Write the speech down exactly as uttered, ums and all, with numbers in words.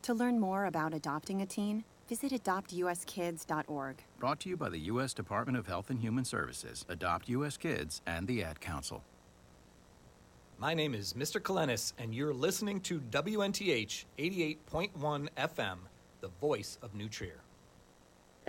To learn more about adopting a teen, visit adopt u s kids dot org. Brought to you by the U S Department of Health and Human Services, Adopt U S Kids, and the Ad Council. My name is Mister Kalenis, and you're listening to W N T H eighty-eight point one F M, the voice of New Trier.